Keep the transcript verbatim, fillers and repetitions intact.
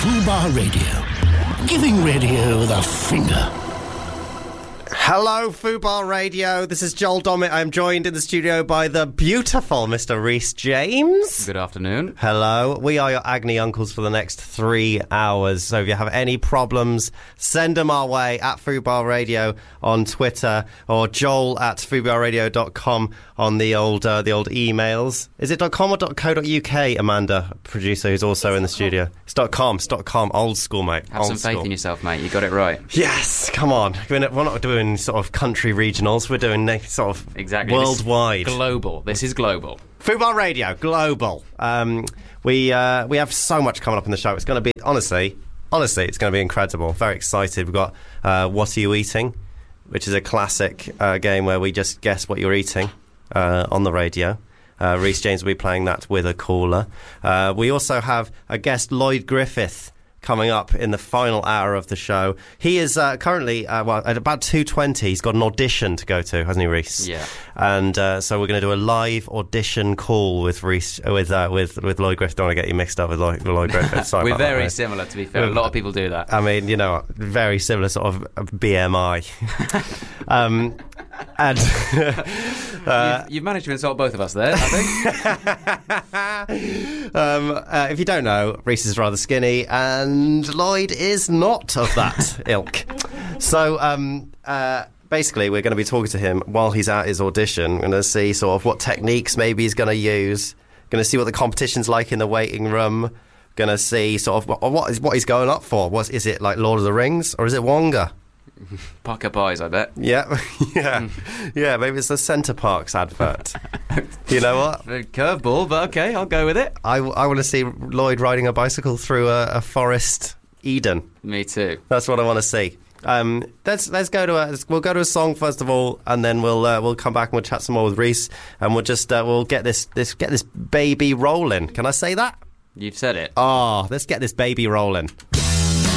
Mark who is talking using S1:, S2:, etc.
S1: Fubar Radio. Giving radio the finger.
S2: Hello, Fubar Radio. This is Joel Dommett. I'm joined in the studio by the beautiful Mister Rhys James.
S3: Good afternoon.
S2: Hello. We are your Agony Uncles for the next three hours. So if you have any problems, send them our way at Fubar Radio on Twitter or Joel at fubar radio dot com on the old uh, the old emails. Is it .com or .co.uk, Amanda, producer, who's also in the studio? It's .com. It's .com. Old school, mate.
S3: Have
S2: Old
S3: some faith
S2: school.
S3: in yourself, mate. You got it right.
S2: Yes, come on. We're not doing sort of country regionals. We're doing sort of
S3: exactly
S2: worldwide.
S3: This global. This is global.
S2: Fubar Radio, global. Um, we uh, we have so much coming up in the show. It's going to be, honestly, honestly, it's going to be incredible. Very excited. We've got uh, What Are You Eating, which is a classic uh, game where we just guess what you're eating uh, on the radio. Uh, Rhys James will be playing that with a caller. Uh, we also have a guest, Lloyd Griffith, coming up in the final hour of the show. He is uh, currently, uh, well, at about two twenty, he's got an audition to go to, hasn't he, Rhys?
S3: Yeah.
S2: And uh, so we're going to do a live audition call with Rhys, with uh, with with Lloyd Griffith. Don't want to get you mixed up with Lloyd, Lloyd Griffith. Sorry
S3: We're
S2: about
S3: very
S2: that,
S3: similar, to be fair. A lot of people do that.
S2: I mean, you know, very similar sort of B M I. um, and
S3: uh, you've, you've managed to insult both of us there, I
S2: think. um, uh, if you don't know, Rhys is rather skinny, and Lloyd is not of that ilk. So, um, uh, basically, we're going to be talking to him while he's at his audition. We're going to see sort of what techniques maybe he's going to use. Going to see what the competition's like in the waiting room. Going to see sort of what, what is what he's going up for. What is it, like Lord of the Rings, or is it Wonga?
S3: Pucker pies, I bet.
S2: Yeah, yeah, yeah. Maybe it's the Centre Parks advert. You know what?
S3: Curveball, but okay, I'll go with it.
S2: I, I want to see Lloyd riding a bicycle through a, a forest Eden.
S3: Me too.
S2: That's what I want to see. Um, let's let's go to a we'll go to a song first of all, and then we'll uh, we'll come back and we'll chat some more with Rhys, and we'll just uh, we'll get this this get this baby rolling. Can I say that?
S3: You've said it.
S2: Oh, let's get this baby rolling.